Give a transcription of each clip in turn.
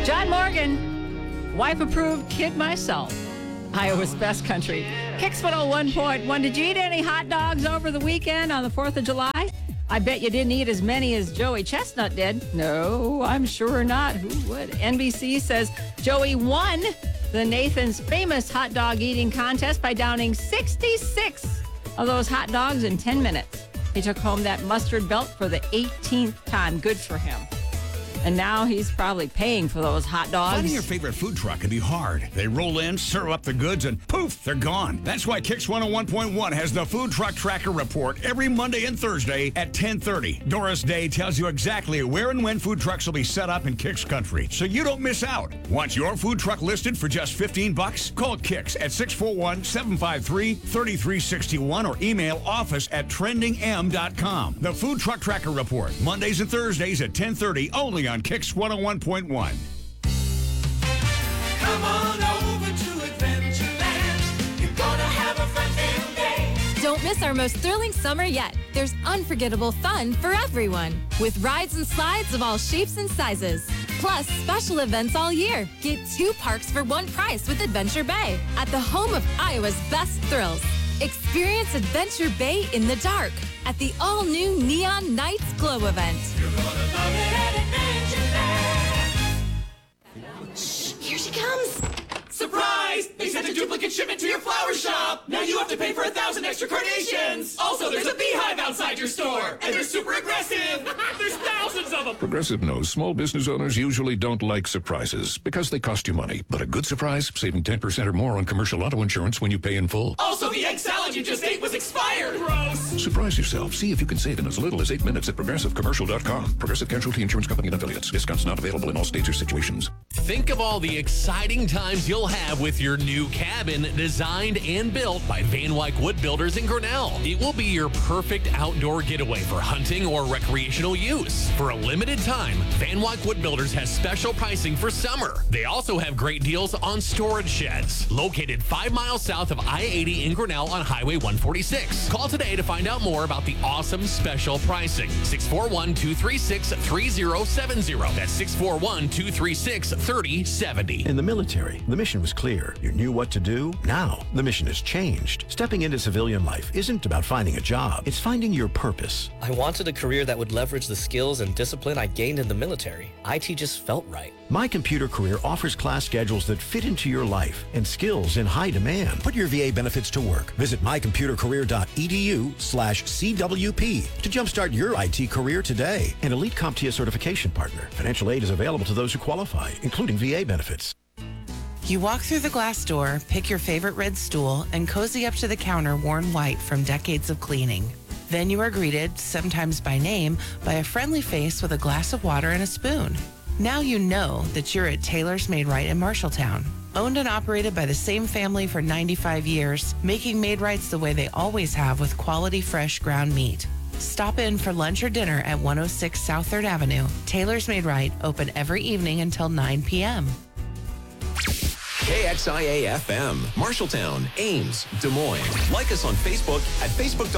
John Morgan, wife-approved, kid myself. Iowa's best country. Kicks 101.1. Did you eat any hot dogs over the weekend on the 4th of July? I bet you didn't eat as many as Joey Chestnut did. No, I'm sure not. Who would? NBC says Joey won the Nathan's famous hot dog eating contest by downing 66 of those hot dogs in 10 minutes. He took home that mustard belt for the 18th time. Good for him. And now he's probably paying for those hot dogs. Finding your favorite food truck can be hard. They roll in, serve up the goods, and poof, they're gone. That's why Kix 101.1 has the Food Truck Tracker Report every Monday and Thursday at 10:30. Doris Day tells you exactly where and when food trucks will be set up in Kix country, so you don't miss out. Want your food truck listed for just $15? Call Kix at 641-753-3361 or email office@trendingm.com. The Food Truck Tracker Report, Mondays and Thursdays at 10:30, only on Kix 101.1. Come on over to Adventureland. You're gonna have a fun-filled day. Don't miss our most thrilling summer yet. There's unforgettable fun for everyone, with rides and slides of all shapes and sizes. Plus, special events all year. Get 2 parks for 1 price with Adventure Bay at the home of Iowa's best thrills. Experience Adventure Bay in the dark at the all-new Neon Nights Glow event. You're gonna love it at Adventureland. Here she comes. Surprise! They sent a duplicate shipment to your flower shop. Now you have to pay for 1,000 extra carnations. Also, there's a beehive outside your store, and they're super aggressive. There's thousands of them. Progressive knows small business owners usually don't like surprises because they cost you money. But a good surprise, saving 10% or more on commercial auto insurance when you pay in full. Also, the egg salad you just ate was expired. Gross. Surprise yourself. See if you can save in as little as 8 minutes at ProgressiveCommercial.com. Progressive Casualty Insurance Company and Affiliates. Discounts not available in all states or situations. Think of all the exciting times you'll have with your new cabin designed and built by Van Wyck Wood Builders in Grinnell. It will be your perfect outdoor getaway for hunting or recreational use. For a limited time, Van Wyck Wood Builders has special pricing for summer. They also have great deals on storage sheds. Located 5 miles south of I-80 in Grinnell on Highway 146. Call today to find out more about the awesome special pricing. 641-236-3070. That's 641-236-3070. In the military, the mission was clear. You knew what to do. Now, the mission has changed. Stepping into civilian life isn't about finding a job. It's finding your purpose. I wanted a career that would leverage the skills and discipline I gained in the military. IT just felt right. My Computer Career offers class schedules that fit into your life and skills in high demand. Put your VA benefits to work. Visit mycomputercareer.edu/CWP to jumpstart your IT career today. An elite CompTIA certification partner. Financial aid is available to those who qualify, including VA benefits. You walk through the glass door, pick your favorite red stool, and cozy up to the counter worn white from decades of cleaning. Then you are greeted, sometimes by name, by a friendly face with a glass of water and a spoon. Now you know that you're at Taylor's Made Right in Marshalltown. Owned and operated by the same family for 95 years, making Made Rights the way they always have with quality fresh ground meat. Stop in for lunch or dinner at 106 South 3rd Avenue. Taylor's Made Right, open every evening until 9 p.m. KXIA-FM, Marshalltown, Ames, Des Moines. Like us on Facebook at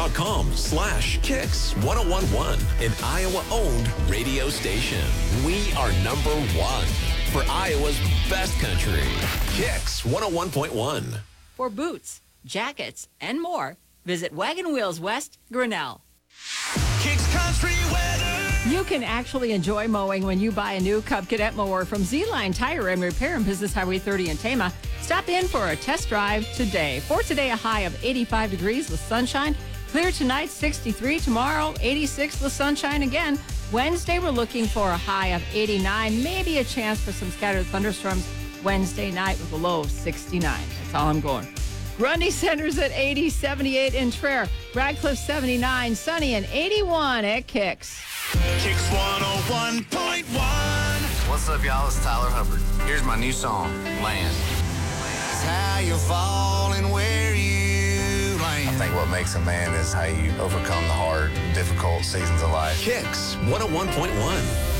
facebook.com/Kix1011, an Iowa-owned radio station. We are #1 for Iowa's best country. Kix 101.1. For boots, jackets, and more, visit Wagon Wheels West, Grinnell. Kix Country weather. You can actually enjoy mowing when you buy a new Cub Cadet mower from Z-Line Tire and Repair and Business Highway 30 in Tama. Stop in for a test drive today. For today, a high of 85 degrees with sunshine. Clear tonight, 63. Tomorrow, 86 with sunshine again. Wednesday, we're looking for a high of 89. Maybe a chance for some scattered thunderstorms Wednesday night with a low of 69. That's all I'm going. Grundy Center's at 80, 78 in Traer. Radcliffe 79, sunny and 81 at Kix. Kix 101.1. What's up, y'all? It's Tyler Hubbard. Here's my new song, Land. It's how you fall and where you land. I think what makes a man is how you overcome the hard, difficult seasons of life. Kix 101.1.